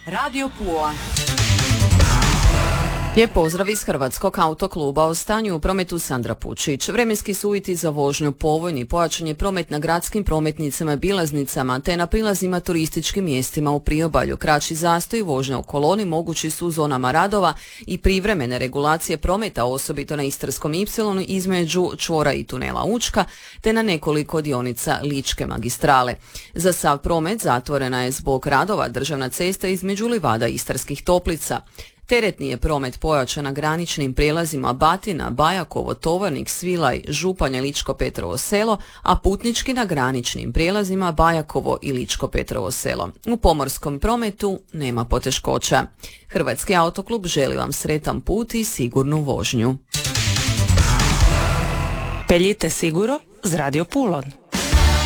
Radio Pula. Lijep pozdrav iz Hrvatskog autokluba. O stanju u prometu Sandra Pučić. Vremenski su uvjeti za vožnju povoljni, pojačan je promet na gradskim prometnicama i bilaznicama, te na prilazima turističkim mjestima u priobalju. Kraći zastoj vožnja u koloni mogući su u zonama radova i privremene regulacije prometa, osobito na Istarskom ipsilonu između čvora i tunela Učka, te na nekoliko dionica Ličke magistrale. Za sav promet zatvorena je zbog radova državna cesta između Livada i Istarskih Toplica. Teretni je promet pojačan na graničnim prijelazima Batina, Bajakovo, Tovarnik, Svilaj, Županja, Ličko Petrovo Selo, a putnički na graničnim prijelazima Bajakovo i Ličko Petrovo Selo. U pomorskom prometu nema poteškoća. Hrvatski autoklub želi vam sretan put i sigurnu vožnju. Peljite siguro z Radio Pulon.